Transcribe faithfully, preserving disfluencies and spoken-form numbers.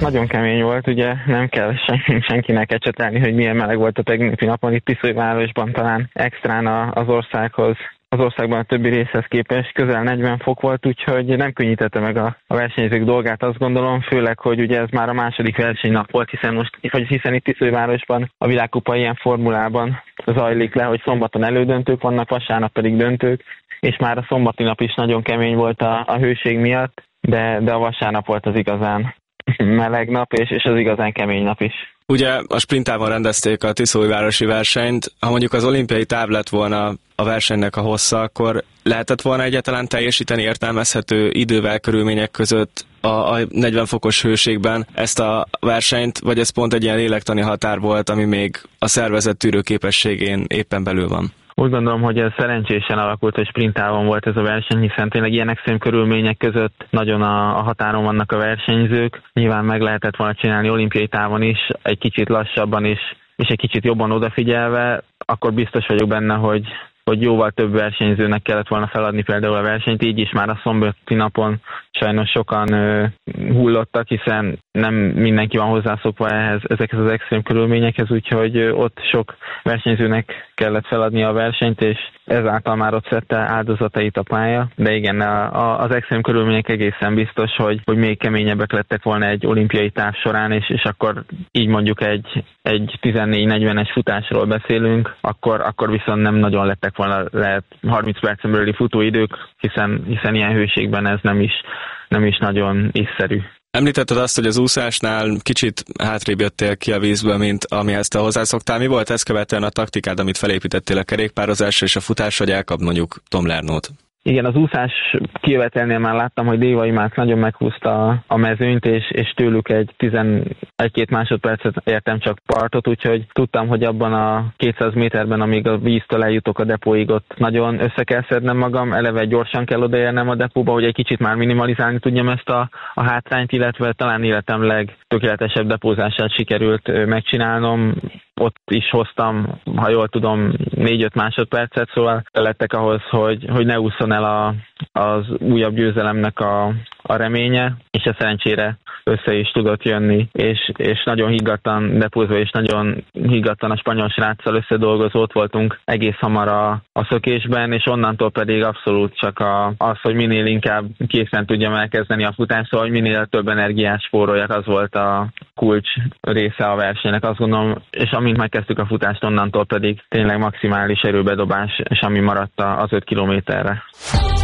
Nagyon kemény volt, ugye nem kell sen- senkinek ecsetelni, hogy milyen meleg volt a tegnapi napon itt Tiszaújvárosban, talán extrán az országhoz. Az országban a többi részhez képest közel negyven fok volt, úgyhogy nem könnyítette meg a, a versenyzők dolgát, azt gondolom, főleg, hogy ugye ez már a második versenynap volt, hiszen most, vagy hiszen itt Tiszaújvárosban a világkupa ilyen formulában zajlik le, hogy szombaton elődöntők vannak, vasárnap pedig döntők, és már a szombati nap is nagyon kemény volt a, a hőség miatt, de, de a vasárnap volt az igazán meleg nap, és, és az igazán kemény nap is. Ugye a sprintában rendezték a tiszaújvárosi versenyt, ha mondjuk az olimpiai táv lett volna a versenynek a hossza, akkor lehetett volna egyáltalán teljesíteni értelmezhető idővel, körülmények között a, a negyven fokos hőségben ezt a versenyt, vagy ez pont egy ilyen lélektani határ volt, ami még a szervezet tűrőképességén éppen belül van? Úgy gondolom, hogy ez szerencsésen alakult, hogy sprintában volt ez a verseny, hiszen tényleg ilyen extrém körülmények között nagyon a, a határon vannak a versenyzők. Nyilván meg lehetett volna csinálni olimpiai távon is, egy kicsit lassabban is, és egy kicsit jobban odafigyelve, akkor biztos vagyok benne, hogy, hogy jóval több versenyzőnek kellett volna feladni például a versenyt, így is már a szombati napon sajnos sokan ö, hullottak, hiszen nem mindenki van hozzászokva ehhez, ezekhez az extrém körülményekhez, úgyhogy ö, ott sok versenyzőnek kellett feladni a versenyt, és ezáltal már ott szedte áldozatait a pálya. De igen, a, a, az extrém körülmények egészen biztos, hogy, hogy még keményebbek lettek volna egy olimpiai táv során, és, és akkor így mondjuk egy, egy tizennégy negyvenes futásról beszélünk, akkor, akkor viszont nem nagyon lettek volna lehet harminc percen belüli futóidők, hiszen, hiszen ilyen hőségben ez nem is, nem is nagyon észszerű. Említetted azt, hogy az úszásnál kicsit hátrébb jöttél ki a vízből, mint amihez te hozzászoktál. Mi volt ezt követően a taktikád, amit felépítettél a kerékpározásra és a futásra, hogy elkap mondjuk Tom Lernót? Igen, az úszás kijövetelnél már láttam, hogy Dévai Márk nagyon meghúzta a mezőnyt, és, és tőlük egy tizenegy-két másodpercet értem csak partot, úgyhogy tudtam, hogy abban a kétszáz méterben, amíg a víztől eljutok a depóig, ott nagyon össze kell szednem magam, eleve gyorsan kell odaérnem a depóba, hogy egy kicsit már minimalizálni tudjam ezt a, a hátrányt, illetve talán életem legtökéletesebb depózását sikerült megcsinálnom. Ott is hoztam, ha jól tudom, négy-öt másodpercet, szóval lettek ahhoz, hogy, hogy ne ússzon el a, az újabb győzelemnek a, a reménye, és a szerencsére össze is tudott jönni, és, és nagyon higgadtan depózva, és nagyon higgadtan a spanyol sráccal összedolgozó, ott voltunk egész hamar a, a szökésben, és onnantól pedig abszolút csak a, az, hogy minél inkább készen tudjam elkezdeni a futást, szóval, hogy minél több energiát spóroljak, az volt a kulcs része a versenynek, azt gondolom, és amint megkezdtük a futást, onnantól pedig tényleg maximális erőbedobás, és ami maradt az öt kilométerre.